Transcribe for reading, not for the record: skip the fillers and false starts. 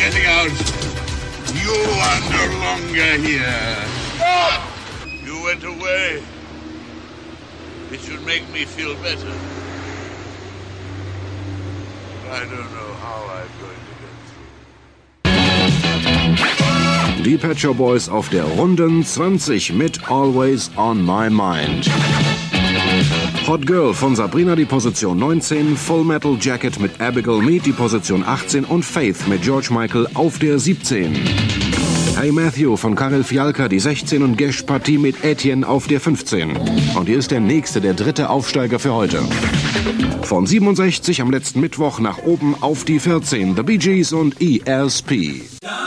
getting out. You are no longer here. You went away. It should make me feel better. I don't know how I'm going to get through. Die Pet Shop Boys auf der runden 20 mit Always on My Mind. Hot Girl von Sabrina die Position 19, Full Metal Jacket mit Abigail Mead die Position 18 und Faith mit George Michael auf der 17. Hey Matthew von Karel Fialka die 16 und Gesh Partie mit Etienne auf der 15. Und hier ist der nächste, der dritte Aufsteiger für heute. Von 67 am letzten Mittwoch nach oben auf die 14, The Bee Gees und ESP.